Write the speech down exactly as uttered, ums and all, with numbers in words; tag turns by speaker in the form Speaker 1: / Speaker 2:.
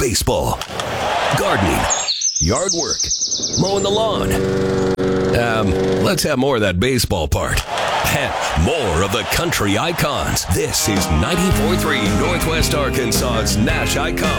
Speaker 1: baseball, gardening, yard work, mowing the lawn. Um, let's have more of that baseball part. And more of the country icons. This is ninety-four point three Northwest Arkansas's Nash Icon.